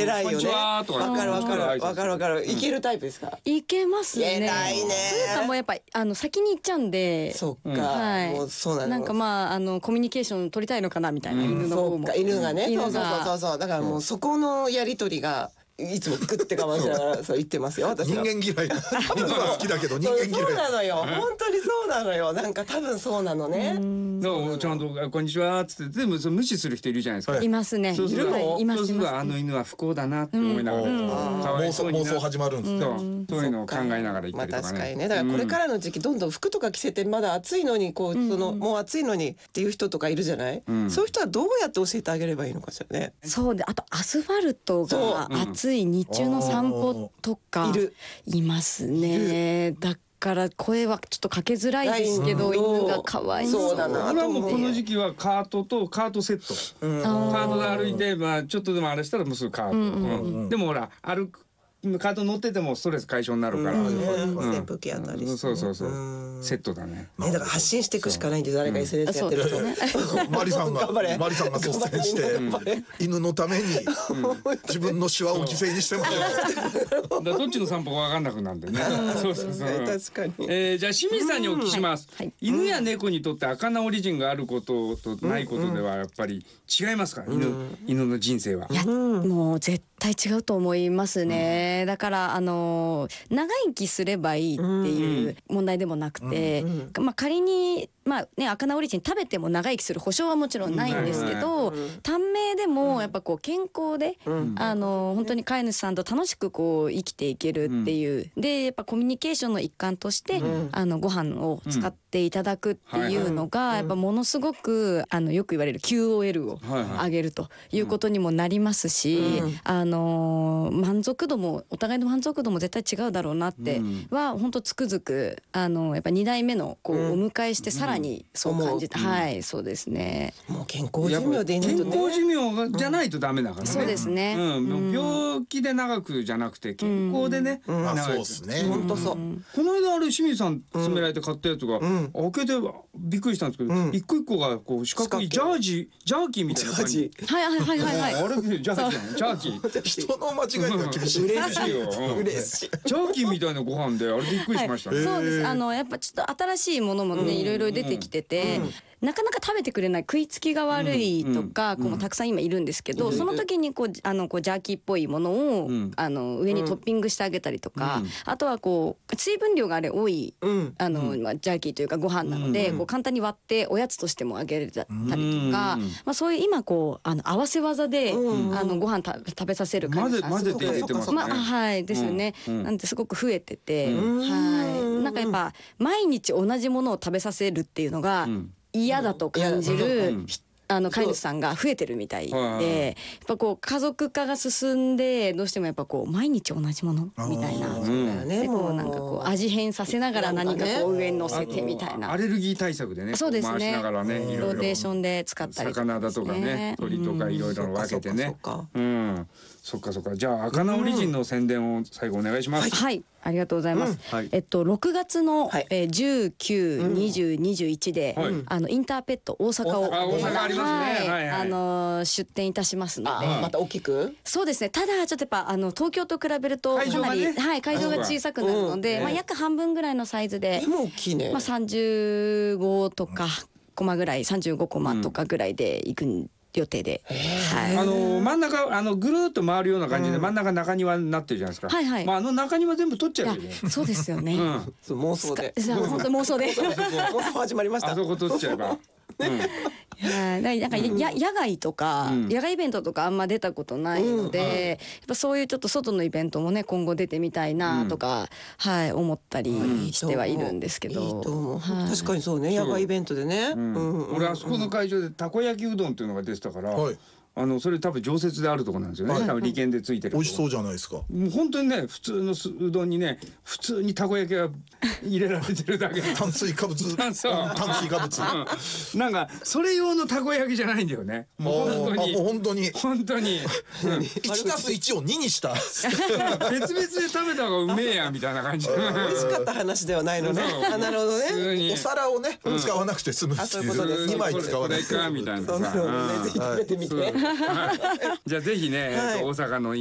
偉いよね。 こんにちはとかわかるわかるわかるわかる。いけるタイプですか？ いけますね。 偉いね。 というかもうやっぱ先に行っちゃうんで。 そっか。 はい。 もうそうなの。 なんかまあコミュニケーション取りたいのかなみたいな、犬の方も。 犬がね。 犬がそうそう。だからもうそこのやりとりが。いつもグッて我慢しながらそう言ってますよ。私人間嫌い。犬は好きだけど人間嫌い。 そうなのよ。本当にそうなのよ。なんか多分そうなのね。 ちゃんとこんにちはっつってでも無視する人いるじゃないですか。 いますね。 そうするといます。 犬は不幸だなって思いながら妄想始まるんですよ。 そういうのを考えながら言ったりとかね。 確かにね。だからこれからの時期どんどん服とか着せてまだ暑いのにこうもう暑いのにっていう人とかいるじゃない。そういう人はどうやって教えてあげればいいのかしらね。 そうで、あとアスファルトが暑い日中の散歩とかいますね。だから声はちょっとかけづらいですけど、犬が可愛い。 そうだな。 今もこの時期はカートとカートセット。カートで歩いてちょっとでもあれしたらもうすぐカート。でもほら歩く。カート乗っててもストレス解消になるから。 扇風機あったりして。 そうセットだね。 だから発信していくしかないんで誰か SNS やってる人。 マリさんが率先して犬のために自分のシワを犠牲にしてもどっちの散歩か分かんなくなるんでね。そう確かに。 じゃあ清水さんにお聞きします。犬や猫にとって赤なオリジンがあることとないことではやっぱり違いますか？犬の人生は。 いやもう絶対違うと思いますね。だから長生きすればいいっていう問題でもなくて、仮に赤なオリジン食べても長生きする保証はもちろんないんですけど、短命でもやっぱこう健康で本当に飼い主さんと楽しくこう生きていけるっていうで、やっぱコミュニケーションの一環としてご飯を使っていただくっていうのがやっぱものすごくよく言われる QOL を上げるということにもなりますし、満足度もお互いの満足度も絶対違うだろうなっては本当つくづくやっぱ2代目のこうお迎えしてさらにそう感じた。はいそうですね。 もう健康寿命でいい健康寿命じゃないとダメだからね。 そうですね。 病気で長くじゃなくて健康でね。 そうですね。 本当そう。 この間あれ清水さん勧められて買ったやつが開けてびっくりしたんですけど、一個一個がこう四角いジャーキーみたいな感じ。 はい。 あれジャーキー。 人の間違いが厳しい。 嬉しいよ。嬉しい。 ジャーキーみたいなご飯であれびっくりしましたね。 そうです。やっぱちょっと新しいものもねいろいろ出てきてて、なかなか食べてくれない食いつきが悪いとか子もたくさん今いるんですけど、その時にこうジャーキーっぽいものを上にトッピングしてあげたりとか、あとはこう水分量があれ多いジャーキーというかご飯なのでこう簡単に割っておやつとしてもあげれたりとか、そういう今こう合わせ技でご飯食べさせる感じが混ぜて入れてますね。 はいですよね。なんですごく増えてて、なんかやっぱ毎日同じものを食べさせるっていうのが嫌だと感じる飼い主さんが増えてるみたいで、やっぱこう家族化が進んでどうしてもやっぱこう毎日同じものみたいな、でこうなんかこう味変させながら何かこう上に乗せてみたいな、 アレルギー対策でね、 そうですね、 回しながらね、いろいろローテーションで使ったりとか、 魚だとかね、鳥とかいろいろ分けてね。そっか。じゃあ赤なオリジンの宣伝を最後お願いします。 はい、ありがとうございます。6月の19、20、21でインターペット大阪を出店いたしますので、 また大きく。 そうですね。ただちょっとやっぱ東京と比べるとかなり会場が小さくなるので、約半分ぐらいのサイズで、35とかコマぐらい、35コマとかぐらいで行く予定で、 真ん中ぐるっと回るような感じで真ん中中庭になってるじゃないですか。中庭全部取っちゃうよね。 そうですよね。 妄想で。 本当妄想で。 妄想始まりました。 あそこ取っちゃえば。 なんか野外とか野外イベントとかあんま出たことないので、やっぱそういうちょっと外のイベントもね今後出てみたいなとか思ったりしてはいるんですけど。 確かにそうね、野外イベントでね。 俺あそこの会場でたこ焼きうどんっていうのが出てたから、それ多分常設であるところなんですよね。多分利権でついてる。 美味しそうじゃないですか。 もう本当にね、普通のうどんにね、普通にたこ焼きが入れられてるだけ。 炭水化物。炭水化物。 なんかそれ用のたこ焼きじゃないんだよね。もう本当に。 本当に。 1+1 を2にした。 別々で食べた方がうめえやみたいな感じ。 美味しかった話ではないのね。なるほどね。 お皿をね使わなくて済むっていう。2枚使わない。 みたいなさ。 ぜひ食べてみて。 じゃあぜひね、大阪の